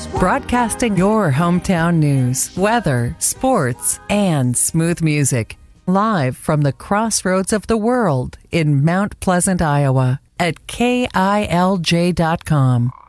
Broadcasting your hometown news, weather, sports, and smooth music. Live from the crossroads of the world in Mount Pleasant, Iowa at KILJ.com.